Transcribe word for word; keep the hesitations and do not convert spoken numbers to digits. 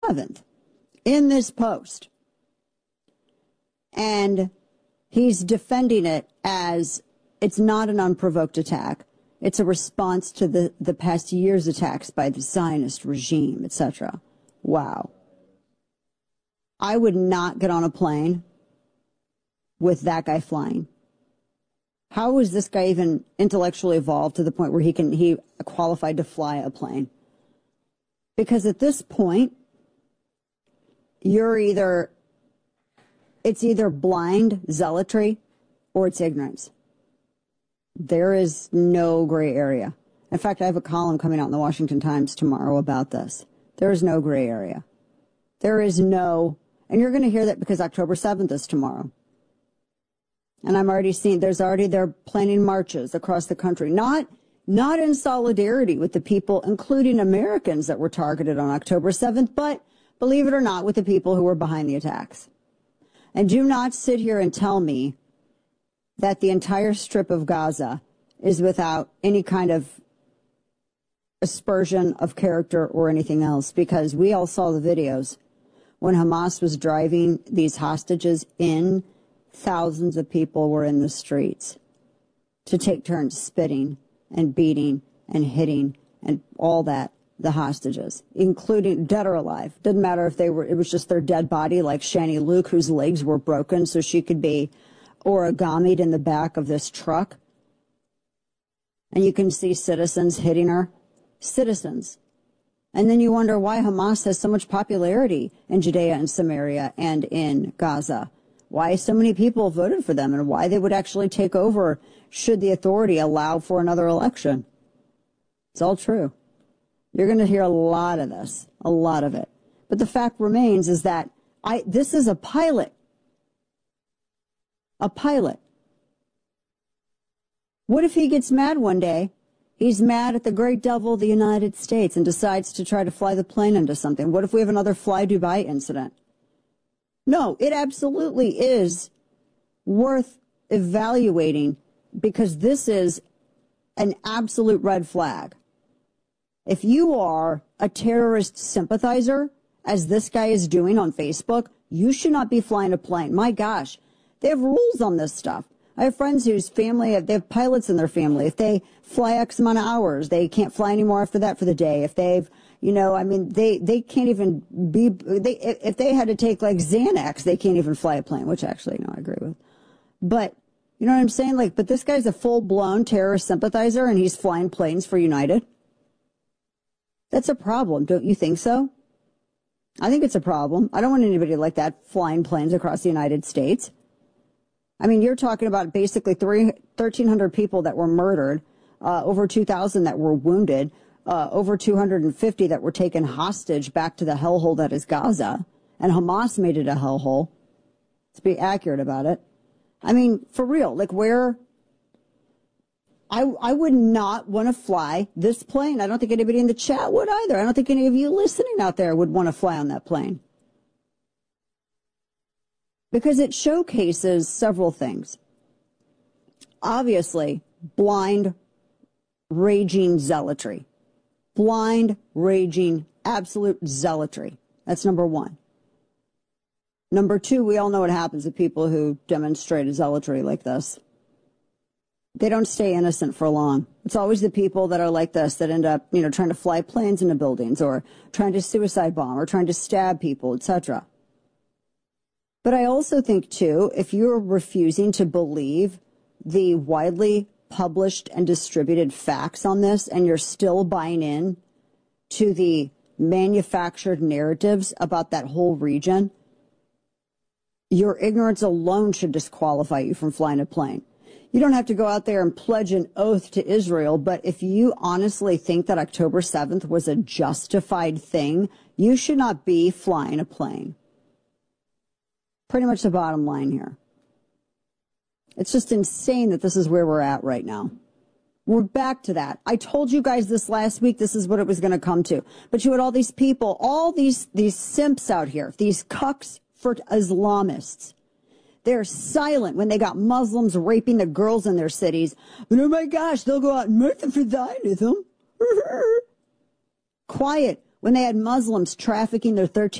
seventh in this post. And he's defending it as it's not an unprovoked attack. It's a response to the, the past year's attacks by the Zionist regime, et cetera. Wow. I would not get on a plane with that guy flying. How is this guy even intellectually evolved to the point where he can he qualified to fly a plane? Because at this point, you're either, it's either blind zealotry or it's ignorance. There is no gray area. In fact, I have a column coming out in the Washington Times tomorrow about this. There is no gray area. There is no, and you're going to hear that because October seventh is tomorrow. And I'm already seeing, there's already, they're planning marches across the country. Not, not in solidarity with the people, including Americans that were targeted on October seventh, but believe it or not, with the people who were behind the attacks. And do not sit here and tell me that the entire strip of Gaza is without any kind of aspersion of character or anything else, because we all saw the videos when Hamas was driving these hostages in. Thousands of people were in the streets to take turns spitting and beating and hitting and all that, the hostages, including dead or alive. Didn't matter if they were, it was just their dead body, like Shani Luke, whose legs were broken so she could be origamied in the back of this truck. And you can see citizens hitting her. Citizens. And then you wonder why Hamas has so much popularity in Judea and Samaria and in Gaza. Why so many people voted for them and why they would actually take over should the authority allow for another election. It's all true. You're going to hear a lot of this, a lot of it. But the fact remains is that I, this is a pilot. A pilot. What if he gets mad one day? He's mad at the great devil, the United States, and decides to try to fly the plane into something. What if we have another Fly Dubai incident? No, it absolutely is worth evaluating because this is an absolute red flag. If you are a terrorist sympathizer, as this guy is doing on Facebook, you should not be flying a plane. My gosh, they have rules on this stuff. I have friends whose family, they have pilots in their family. If they fly X amount of hours, they can't fly anymore after that for the day. If they've, you know, I mean, they, they can't even be, they, if they had to take like Xanax, they can't even fly a plane, which actually, no, I agree with. But, you know what I'm saying? Like, but this guy's a full-blown terrorist sympathizer and he's flying planes for United. That's a problem, don't you think so? I think it's a problem. I don't want anybody like that flying planes across the United States. I mean, you're talking about basically thirteen hundred people that were murdered, uh, over two thousand that were wounded, uh, over two hundred fifty that were taken hostage back to the hellhole that is Gaza, and Hamas made it a hellhole. Let's be accurate about it. I mean, for real, like where I, I would not want to fly this plane. I don't think anybody in the chat would either. I don't think any of you listening out there would want to fly on that plane. Because it showcases several things. Obviously, blind, raging zealotry. Blind, raging, absolute zealotry. That's number one. Number two, we all know what happens to people who demonstrate zealotry like this. They don't stay innocent for long. It's always the people that are like this that end up, you know, trying to fly planes into buildings or trying to suicide bomb or trying to stab people, et cetera. But I also think, too, if you're refusing to believe the widely published and distributed facts on this and you're still buying in to the manufactured narratives about that whole region, your ignorance alone should disqualify you from flying a plane. You don't have to go out there and pledge an oath to Israel, but if you honestly think that October seventh was a justified thing, you should not be flying a plane. Pretty much the bottom line here. It's just insane that this is where we're at right now. We're back to that. I told you guys this last week, this is what it was going to come to. But you had all these people, all these, these simps out here, these cucks for Islamists. They're silent when they got Muslims raping the girls in their cities. And oh my gosh, they'll go out and murder for Zionism. Quiet when they had Muslims trafficking their thirteen